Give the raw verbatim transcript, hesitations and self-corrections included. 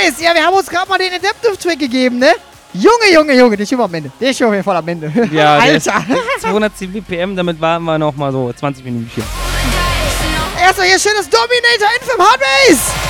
Hardbase! Ja, wir haben uns gerade mal den Adaptive-Trick gegeben, ne? Junge, Junge, Junge, der ist schon am Ende. Der ist schon auf jeden Fall am Ende. Ja, Alter. zweihundertzehn B P M, damit waren wir noch mal so zwanzig Minuten. Erstmal hier schönes Dominator in vom Hardbase!